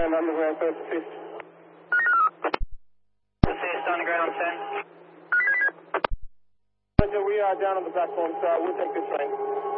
and underground, first assist. Assist underground 10. Roger, we are down on the platform, so we'll take this train.